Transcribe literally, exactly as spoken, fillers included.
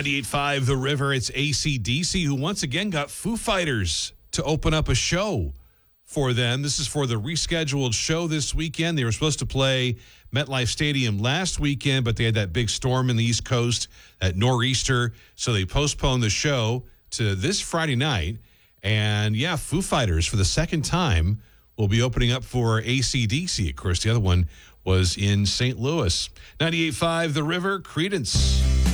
ninety-eight point five The River, it's A C D C, who once again got Foo Fighters to open up a show for them. This is for the rescheduled show this weekend. They were supposed to play MetLife Stadium last weekend, but they had that big storm in the East Coast, that nor'easter, so they postponed the show to this Friday night. And, yeah, Foo Fighters, for the second time, will be opening up for A C D C. Of course, the other one was in Saint Louis. ninety-eight point five The River, Creedence.